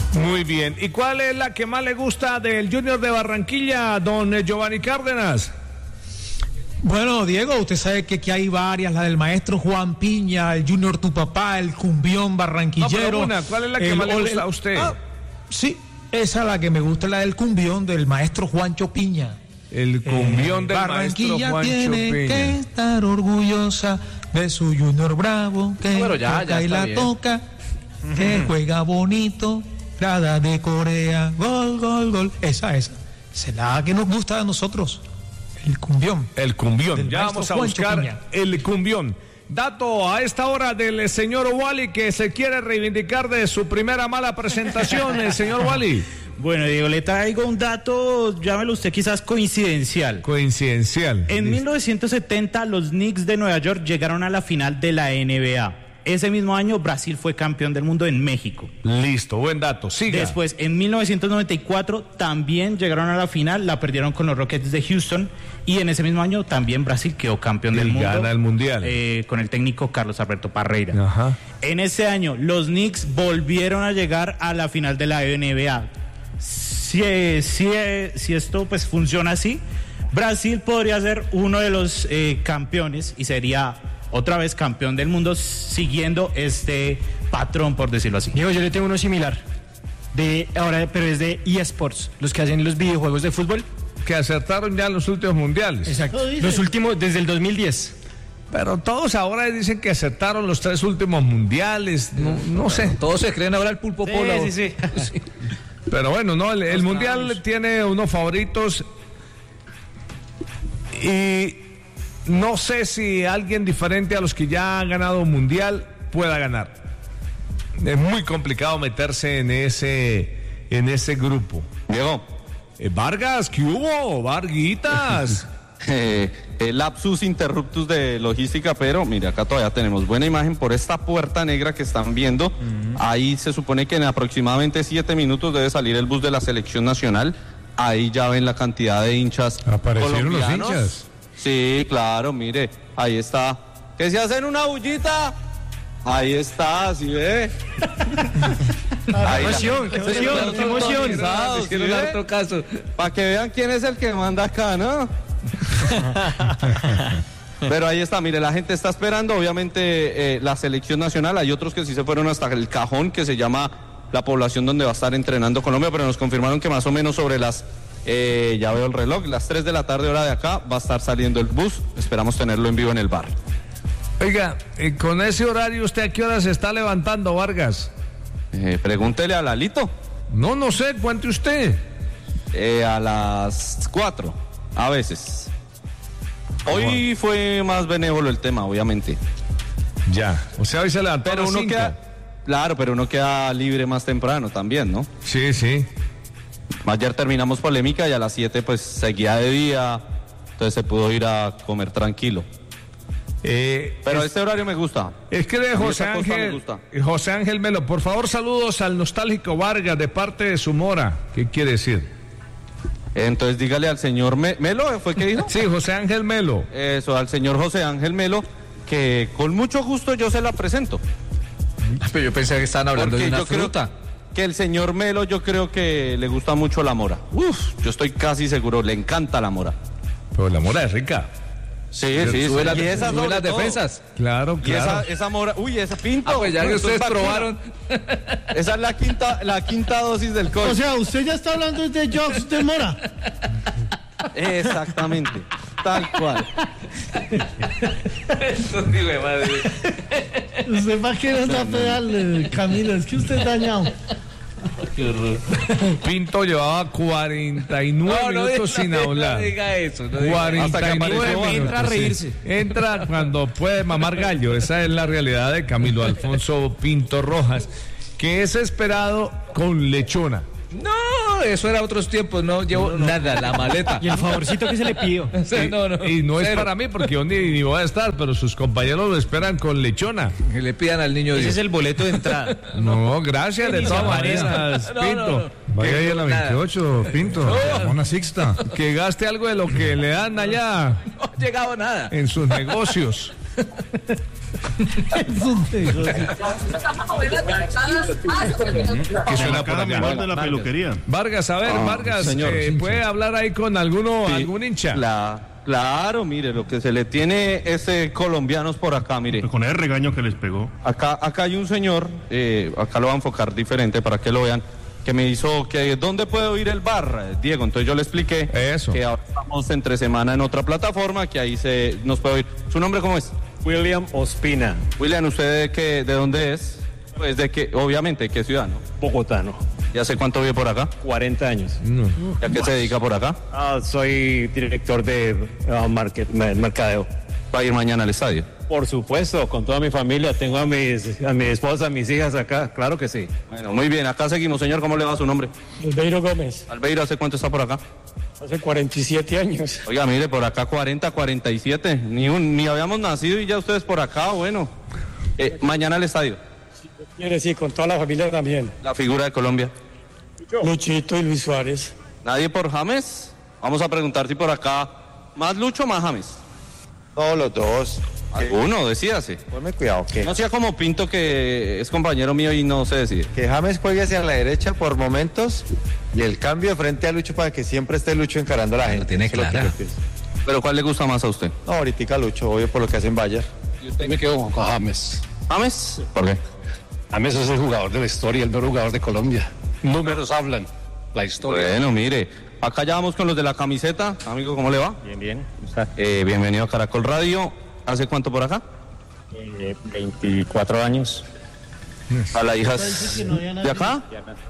Muy bien. ¿Y cuál es la que más le gusta del Junior de Barranquilla, don Giovanni Cárdenas? Bueno, Diego, usted sabe que aquí hay varias, la del maestro Juan Piña, el Junior Tu Papá, el cumbión barranquillero. No, pero ¿cuál es la que más le gusta a usted? Sí, esa es la que me gusta, la del cumbión del maestro Juancho Piña. El cumbión del Barranquilla maestro Juancho tiene Piña. que estar orgullosa de su Junior Bravo, que toca y la bien. Toca, que juega bonito, grada de Corea, gol, gol, gol. Esa es la que nos gusta a nosotros. El cumbión. El cumbión. Ya vamos a buscar Piña. el cumbión. Dato a esta hora del señor Wally, que se quiere reivindicar de su primera mala presentación, el señor Wally. Bueno, Diego, le traigo un dato, llámelo usted quizás coincidencial. Coincidencial. En 1970 los Knicks de Nueva York llegaron a la final de la NBA. Ese mismo año Brasil fue campeón del mundo en México. Listo, buen dato, siga. Después, en 1994 también llegaron a la final, la perdieron con los Rockets de Houston, y en ese mismo año también Brasil quedó campeón del mundo. Gana el mundial. Con el técnico Carlos Alberto Parreira. Ajá. En ese año los Knicks volvieron a llegar a la final de la NBA. Si esto pues funciona así, Brasil podría ser uno de los campeones y sería otra vez campeón del mundo siguiendo este patrón, por decirlo así. Diego, yo le tengo uno similar, pero es de eSports, los que hacen los videojuegos de fútbol. Que acertaron ya en los últimos mundiales. Exacto, los últimos, desde el 2010. Pero todos ahora dicen que acertaron los 3 últimos mundiales, no sé. Todos se creen ahora el pulpo polo. Sí. Pero bueno, no, el mundial tiene unos favoritos y no sé si alguien diferente a los que ya han ganado un mundial pueda ganar. Es muy complicado meterse en ese grupo. Diego. Vargas, ¿qué hubo? Varguitas. Lapsus interruptus de logística, pero mire, acá todavía tenemos buena imagen por esta puerta negra que están viendo. Ahí se supone que en aproximadamente 7 minutos debe salir el bus de la selección nacional. Ahí ya ven la cantidad de hinchas. ¿Aparecieron colombianos. los hinchas? Sí, claro, mire, ahí está. ¿Que se hacen una bullita? Ahí está, ¿sí ve? ¡Qué emoción! Quiero dar otro caso. Para que vean quién es el que manda acá, ¿no? Pero ahí está, mire, la gente está esperando, obviamente, la selección nacional. Hay otros que sí se fueron hasta el cajón, que se llama la población donde va a estar entrenando Colombia, pero nos confirmaron que más o menos sobre las, ya veo el reloj, las 3 de la tarde hora de acá, va a estar saliendo el bus. Esperamos tenerlo en vivo en el bar. Oiga, con ese horario, ¿usted a qué hora se está levantando, Vargas? Pregúntele a Lalito. No sé, cuente usted. A las 4, a veces. Hoy fue más benévolo el tema, obviamente. Ya, o sea, hoy se levantó pero a las 5. Claro, pero uno queda libre más temprano también, ¿no? Sí. Ayer terminamos polémica y a las 7 pues seguía de día, entonces se pudo ir a comer tranquilo. Pero este horario me gusta. Escribe José Ángel Melo, por favor, saludos al nostálgico Vargas de parte de su mora. ¿Qué quiere decir? Entonces dígale al señor Melo, ¿fue que dijo? Sí, José Ángel Melo. Eso, al señor José Ángel Melo, que con mucho gusto yo se la presento. Pero yo pensé que estaban hablando porque de una yo fruta. Creo que el señor Melo, yo creo que le gusta mucho la mora. Yo estoy casi seguro, le encanta la mora. Pero la mora es rica. Sí. Sube y esas sube las defensas. Claro. Y esa mora, esa Pinto. Pues ya que ustedes probaron. Esa es la quinta dosis del coche. O sea, usted ya está hablando de Jobs de mora. Exactamente, tal cual. Eso digo de madre. Usted va a querer pegarle, Camilo, es que usted es dañado. Qué horror. Pinto llevaba 49 minutos sin hablar. No diga eso. 49 minutos. Entra a reírse. Entra cuando puede mamar gallo. Esa es la realidad de Camilo Alfonso Pinto Rojas, que es esperado con lechona. No, eso era otros tiempos, no llevo nada, la maleta. Y el favorcito que se le pidió. Y no es para mí porque yo ni voy a estar, pero sus compañeros lo esperan con lechona. Que le pidan al niño Ese Dios. es el boleto de entrada. No, gracias de todas maneras, Pinto. Vaya ahí a la 28, Pinto. Una sixta. Que gaste algo de lo que le dan allá No ha llegado nada. en sus negocios. Es un negocio. Que suena por acá. De la peluquería. Vargas, a ver, Vargas, señor. ¿puede hablar ahí con algún hincha? Claro, mire, lo que se le tiene es colombianos por acá, mire. Con el regaño que les pegó. Acá hay un señor, acá lo voy a enfocar diferente para que lo vean, que me hizo que ¿dónde puedo ir el bar, Diego? Entonces yo le expliqué Eso. que ahora estamos entre semana en otra plataforma, que ahí nos puede oír. ¿Su nombre cómo es? William Ospina, William, ¿usted de dónde es? Pues obviamente, ¿de qué ciudad, no? bogotano, ¿Y hace cuánto vive por acá? 40 años. ¿Y a qué se dedica por acá? Soy director de mercadeo. ¿Va a ir mañana al estadio? Por supuesto, con toda mi familia. Tengo a mi esposa, a mis hijas acá. Claro que sí. Bueno, muy bien, acá seguimos, señor. ¿Cómo le va su nombre? Albeiro Gómez, Albeiro, ¿hace cuánto está por acá? hace 47 años. Oiga, mire, por acá 40, 47. Ni habíamos nacido y ya ustedes por acá, bueno. Mañana al estadio. Quiere decir, con toda la familia también. La figura de Colombia. Luchito y Luis Suárez. ¿Nadie por James? Vamos a preguntar si por acá más Lucho o más James. Todos los dos. Alguno, decídase. Ponme cuidado, que No sea como Pinto, que es compañero mío y no se decide. James juegue hacia la derecha por momentos y el cambio de frente a Lucho para que siempre esté Lucho encarando a la gente. tiene clara. ¿Pero cuál le gusta más a usted? No, ahorita Lucho, obvio por lo que hacen Bayer. Yo me quedo con James. ¿James? ¿Por qué? James es el jugador de la historia, el mejor jugador de Colombia. Números hablan, la historia. Bueno, mire, acá ya vamos con los de la camiseta. Amigo, ¿cómo le va? Bien. Bienvenido a Caracol Radio. ¿Hace cuánto por acá? 24 años. ¿A la hija de acá?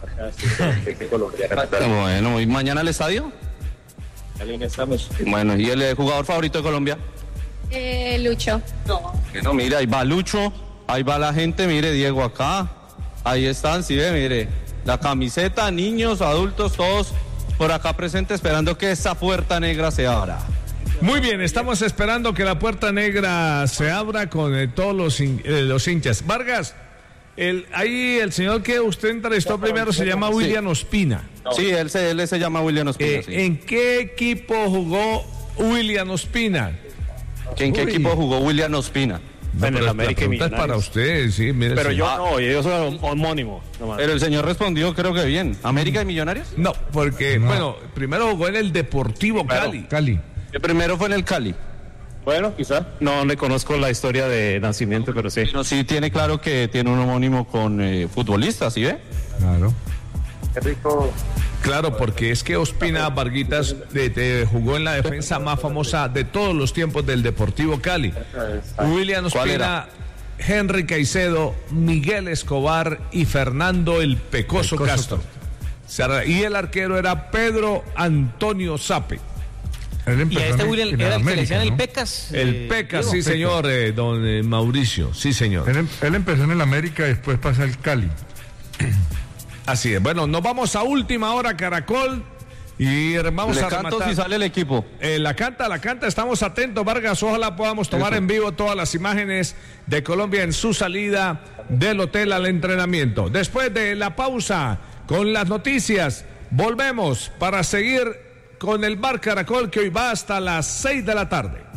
Bueno, ¿y mañana al estadio? Bueno, ¿y el jugador favorito de Colombia? Lucho. Bueno, mire, ahí va Lucho, ahí va la gente, mire, Diego acá. Ahí están, sí ve, mire. La camiseta, niños, adultos, todos por acá presentes esperando que esa puerta negra se abra. Muy bien, estamos esperando que la puerta negra se abra con todos los hinchas. Vargas, ahí el señor que usted entrevistó primero se llama William Ospina. Sí, él se llama William Ospina. Sí. ¿En qué equipo jugó William Ospina? ¿En qué equipo jugó William Ospina? En el América y Millonarios. Es para usted, sí, mire. Pero yo soy homónimo. Pero el señor respondió, creo que bien. ¿América y Millonarios? No, porque, bueno, primero jugó en el Deportivo Cali. El primero fue en el Cali. Bueno, quizá. No le conozco la historia de nacimiento, pero sí. Pero sí tiene claro que tiene un homónimo con futbolistas, ¿sí ve? Claro. Qué rico. Claro, porque es que Ospina Varguitas jugó en la defensa más famosa de todos los tiempos del Deportivo Cali. William Ospina, Henry Caicedo, Miguel Escobar y Fernando el Pecoso Castro. Y el arquero era Pedro Antonio Sape. Y a este William era el que le decían, ¿no? El Pecas. El Pecas, sí señor, don Mauricio, sí señor. Él empezó en el América y después pasa al Cali. Así es. Bueno, nos vamos a última hora, Caracol. Y vamos a rematar. Si sale el equipo. La canta, estamos atentos, Vargas. Ojalá podamos tomar en vivo todas las imágenes de Colombia en su salida del hotel al entrenamiento. Después de la pausa con las noticias, volvemos para seguir con el Bar Caracol, que hoy va hasta las 6 de la tarde.